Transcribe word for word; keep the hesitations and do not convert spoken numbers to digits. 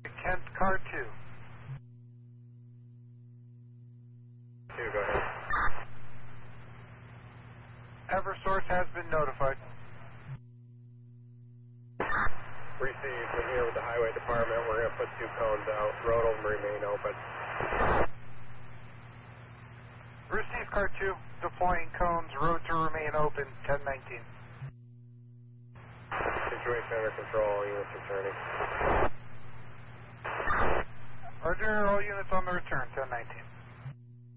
Kent, car two. Two, go ahead. Eversource has been notified. Received. I'm here with the highway department. We're going to put two cones out. Road will remain open. Receive car two. Deploying cones. Road to remain open. ten nineteen. Situation under control. Units returning. Roger, all units on the return. ten nineteen.